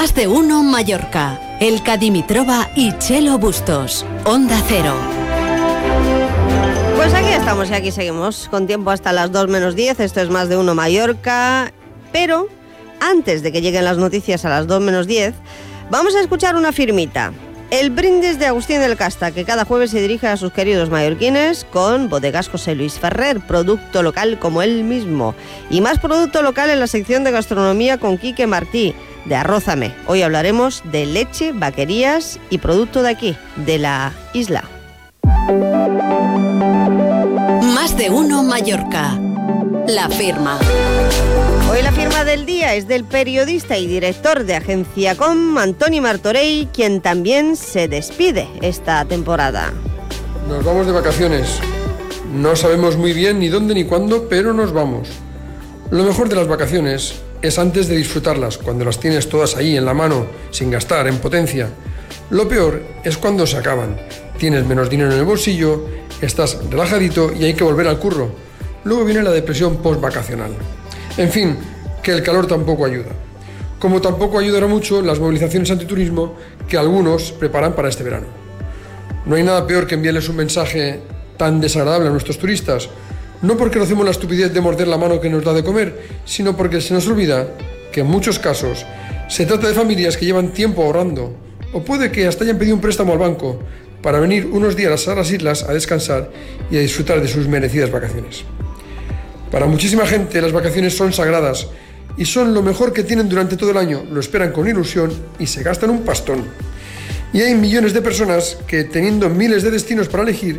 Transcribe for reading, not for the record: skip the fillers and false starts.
Más de uno Mallorca. Elka Dimitrova y Chelo Bustos. Onda Cero. Pues aquí estamos y aquí seguimos, con tiempo hasta las 2 menos 10. Esto es Más de uno Mallorca. Pero antes de que lleguen las noticias a las 2 menos 10, vamos a escuchar una firmita. El brindis de Agustín del Casta, que cada jueves se dirige a sus queridos mallorquines con Bodegas José Luis Ferrer, producto local como él mismo. Y más producto local en la sección de gastronomía con Quique Martí, de Arrózame. Hoy hablaremos de leche, vaquerías y producto de aquí, de la isla. Más de uno Mallorca. La firma. Hoy la firma del día es del periodista y director de Agencia Com, Antoni Martorell, quien también se despide esta temporada. Nos vamos de vacaciones. No sabemos muy bien ni dónde ni cuándo, pero nos vamos. Lo mejor de las vacaciones es antes de disfrutarlas, cuando las tienes todas ahí en la mano, sin gastar, en potencia. Lo peor es cuando se acaban. Tienes menos dinero en el bolsillo, estás relajadito y hay que volver al curro. Luego viene la depresión post-vacacional. En fin, que el calor tampoco ayuda. Como tampoco ayudará mucho las movilizaciones antiturismo que algunos preparan para este verano. No hay nada peor que enviarles un mensaje tan desagradable a nuestros turistas, no porque no hacemos la estupidez de morder la mano que nos da de comer, sino porque se nos olvida que en muchos casos se trata de familias que llevan tiempo ahorrando, o puede que hasta hayan pedido un préstamo al banco para venir unos días a las islas a descansar y a disfrutar de sus merecidas vacaciones. Para muchísima gente las vacaciones son sagradas y son lo mejor que tienen durante todo el año, lo esperan con ilusión y se gastan un pastón. Y hay millones de personas que, teniendo miles de destinos para elegir,